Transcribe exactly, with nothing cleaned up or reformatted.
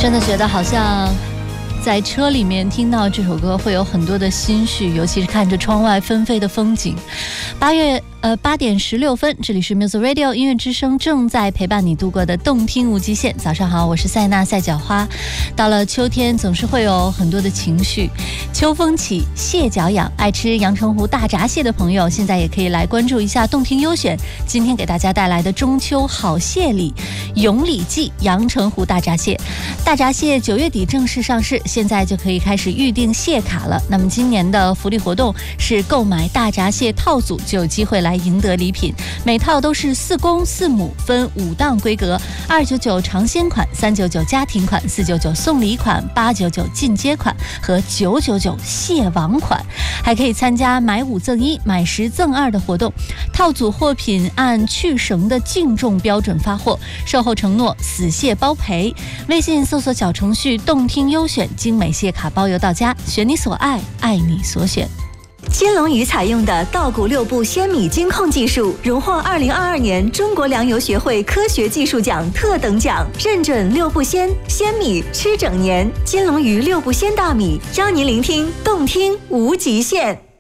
真的觉得好像在车里面听到这首歌会有很多的心绪，尤其是看着窗外纷飞的风景。八月呃八点十六分，这里是 Music Radio 音乐之声，正在陪伴你度过的动听无极限。早上好，我是塞纳赛脚花。到了秋天，总是会有很多的情绪。秋风起，蟹脚痒，爱吃阳澄湖大闸蟹的朋友，现在也可以来关注一下动听优选，今天给大家带来的中秋好蟹礼永礼记阳澄湖大闸蟹。大闸蟹九月底正式上市，现在就可以开始预定蟹卡了。那么今年的福利活动是购买大闸蟹套组就有机会来赢得礼品，每套都是四公四母，分五档规格：二九九尝鲜款、三九九家庭款、四九九送礼款、八九九进阶款和九九九蟹王款。还可以参加买五赠一、买十赠二的活动，套组货品按去绳的净重标准发货，售后承诺死蟹包赔。微信搜索小程序动听优选，精美蟹卡包邮到家，选你所爱，爱你所选。 金龙鱼采用的稻谷六步鲜米精控技术，荣获二零二二年中国粮油学会科学技术奖特等奖，认准六步鲜，鲜米吃整年。金龙鱼六步鲜大米，邀您聆听动听无极限。